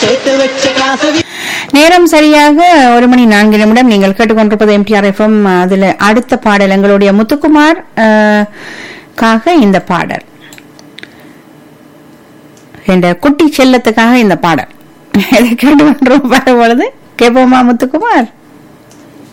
நேரம் சரியாக 1:04 நீங்கள் கேட்டுக்கொண்டிருப்பது எம்டிஆர் எஃப்எம். அதுல அடுத்த பாடல் எங்களுடைய முத்துக்குமார் காக இந்த பாடல், என்ற குட்டி செல்லத்துக்காக இந்த பாடல் கேட்டு வரும்பொழுது கேட்போமா முத்துக்குமார்?